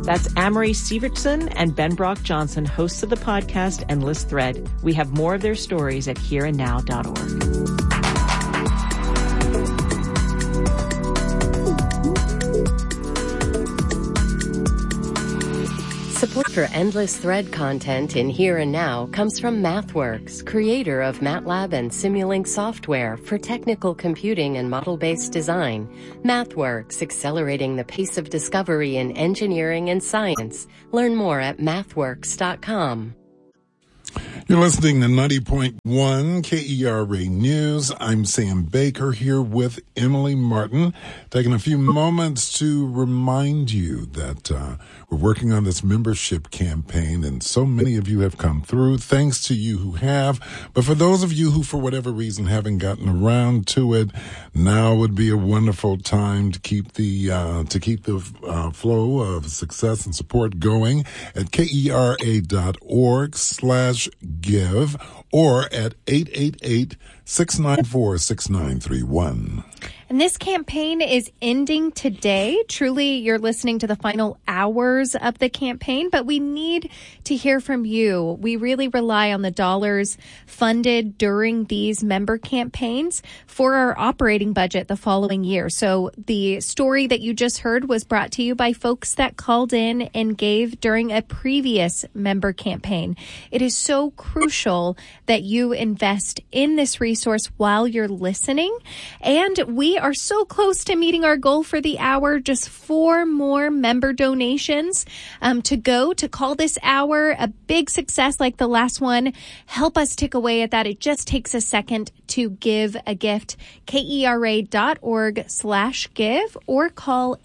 That's Amory Sievertson and Ben Brock Johnson, hosts of the podcast Endless Thread. We have more of their stories at hereandnow.org. Support for Endless Thread content in Here and Now comes from MathWorks, creator of MATLAB and Simulink software for technical computing and model-based design. MathWorks, accelerating the pace of discovery in engineering and science. Learn more at mathworks.com. You're listening to 90.1 KERA News. I'm Sam Baker here with Emily Martin, taking a few moments to remind you that we're working on this membership campaign, and so many of you have come through. Thanks to you who have. But for those of you who, for whatever reason, haven't gotten around to it, now would be a wonderful time to keep the flow of success and support going at KERA.org/give or at 888-694-6931. And this campaign is ending today. Truly, you're listening to the final hours of the campaign, but we need to hear from you. We really rely on the dollars funded during these member campaigns for our operating budget the following year. So the story that you just heard was brought to you by folks that called in and gave during a previous member campaign. It is so crucial that you invest in this resource while you're listening. And we are so close to meeting our goal for the hour. Just 4 more member donations to go to call this hour a big success like the last one. Help us tick away at that. It just takes a second to give a gift. KERA.org/give or call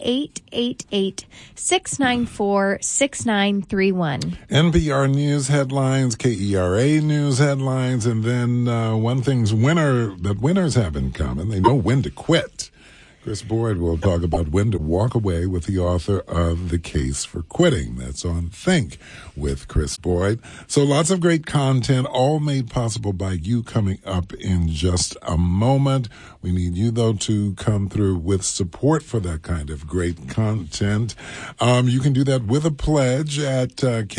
888-694-6931. NPR News headlines, KERA News headlines, and then one thing's winners have in common. They know when to quit. Chris Boyd will talk about when to walk away with the author of The Case for Quitting. That's on Think with Chris Boyd. So lots of great content, all made possible by you, coming up in just a moment. We need you, though, to come through with support for that kind of great content. You can do that with a pledge at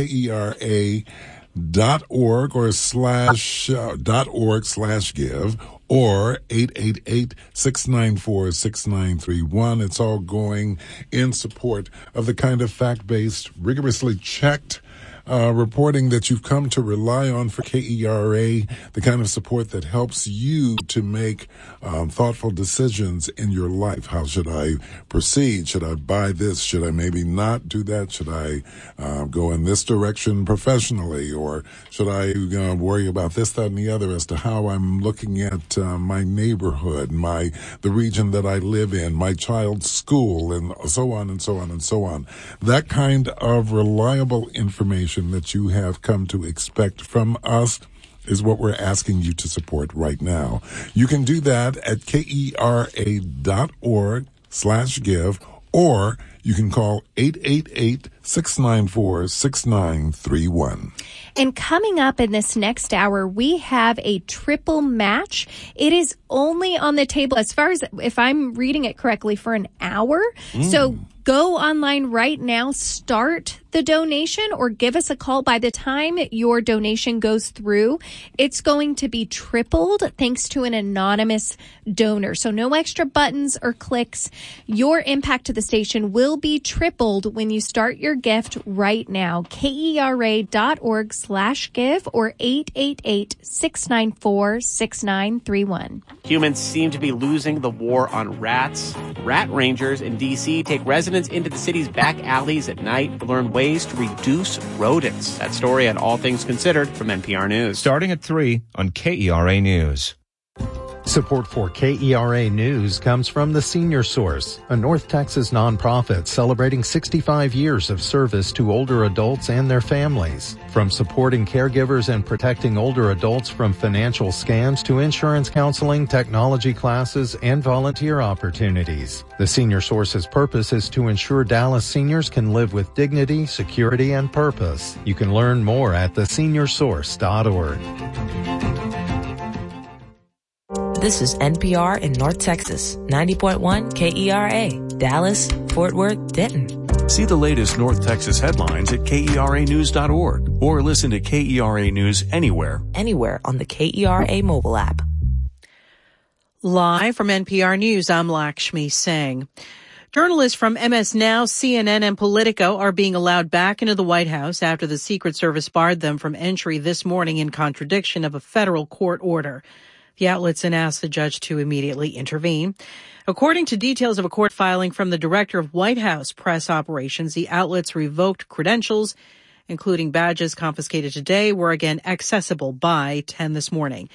KERA.org or .org/give or 888-694-6931. It's all going in support of the kind of fact-based, rigorously checked reporting that you've come to rely on for KERA, the kind of support that helps you to make thoughtful decisions in your life. How should I proceed? Should I buy this? Should I maybe not do that? Should I go in this direction professionally? Or should I worry about this, that, and the other as to how I'm looking at my neighborhood, the region that I live in, my child's school, and so on and so on and so on. That kind of reliable information that you have come to expect from us is what we're asking you to support right now. You can do that at KERA.org/give, or you can call 888-694-6931. And coming up in this next hour, we have a triple match. It is only on the table, as far as if I'm reading it correctly, for an hour. So go online right now, start the donation, or give us a call. By the time your donation goes through, it's going to be tripled thanks to an anonymous donor. So no extra buttons or clicks. Your impact to the station will be tripled when you start your gift right now. KERA.org/give or 888-694-6931. Humans seem to be losing the war on rats. Rat rangers in D.C. take residents into the city's back alleys at night to learn ways to reduce rodents. That story and All Things Considered from NPR News. Starting at 3 on KERA News. Support for KERA News comes from the Senior Source, a North Texas nonprofit celebrating 65 years of service to older adults and their families. From supporting caregivers and protecting older adults from financial scams to insurance counseling, technology classes, and volunteer opportunities. The Senior Source's purpose is to ensure Dallas seniors can live with dignity, security, and purpose. You can learn more at theSeniorSource.org. This is NPR in North Texas, 90.1 KERA, Dallas, Fort Worth, Denton. See the latest North Texas headlines at KERAnews.org or listen to KERA News anywhere on the KERA mobile app. Live from NPR News, I'm Lakshmi Singh. Journalists from MS Now, CNN, and Politico are being allowed back into the White House after the Secret Service barred them from entry this morning in contradiction of a federal court order. The outlets then asked the judge to immediately intervene. According to details of a court filing from the director of White House press operations, the outlets revoked credentials, including badges confiscated today, were again accessible by 10 this morning.